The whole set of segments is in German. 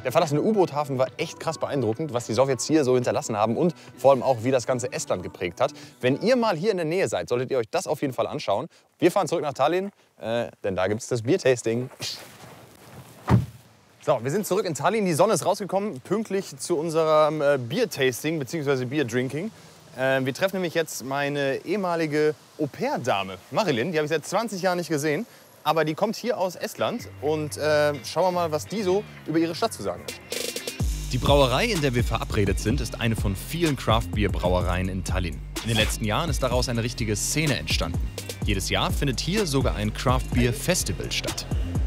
Der verlassene U-Boot-Hafen war echt krass beeindruckend, was die Sowjets hier so hinterlassen haben und vor allem auch, wie das ganze Estland geprägt hat. Wenn ihr mal hier in der Nähe seid, solltet ihr euch das auf jeden Fall anschauen. Wir fahren zurück nach Tallinn, denn da gibt es das Biertasting. So, wir sind zurück in Tallinn. Die Sonne ist rausgekommen, pünktlich zu unserem Biertasting bzw. Bierdrinking. Wir treffen nämlich jetzt meine ehemalige Au-pair-Dame, Marilyn. Die habe ich seit 20 Jahren nicht gesehen. Aber die kommt hier aus Estland und schauen wir mal, was die so über ihre Stadt zu sagen hat. Die Brauerei, in der wir verabredet sind, ist eine von vielen Craft-Bier-Brauereien in Tallinn. In den letzten Jahren ist daraus eine richtige Szene entstanden. Jedes Jahr findet hier sogar ein Craft-Bier-Festival statt.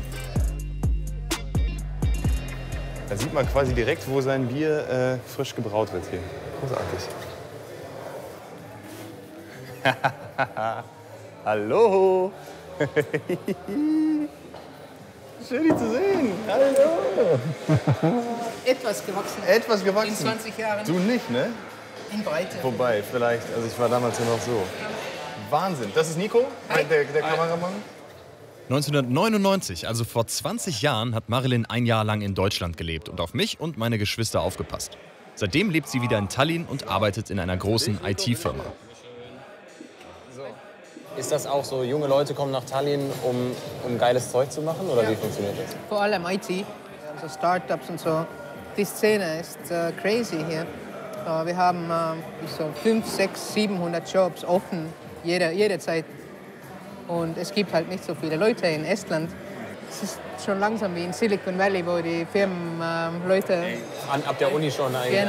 Da sieht man quasi direkt, wo sein Bier frisch gebraut wird hier. Großartig. Hallo! Schön, dich zu sehen. Hallo! Etwas gewachsen. Etwas gewachsen. In 20 Jahren. Du nicht, ne? In Breite. Wobei, vielleicht. Also ich war damals ja noch so. Wahnsinn. Das ist Nico, der Kameramann. 1999, also vor 20 Jahren, hat Marilyn ein Jahr lang in Deutschland gelebt und auf mich und meine Geschwister aufgepasst. Seitdem lebt sie wieder in Tallinn und arbeitet in einer großen IT-Firma. Ist das auch so, junge Leute kommen nach Tallinn, um geiles Zeug zu machen, oder wie funktioniert das? Vor allem IT, also Startups und so. Die Szene ist crazy hier. Wir haben so 500, 600, 700 Jobs offen, jederzeit. Und es gibt halt nicht so viele Leute in Estland. Es ist schon langsam wie in Silicon Valley, wo die Firmen Leute... Ab der Uni schon eigentlich.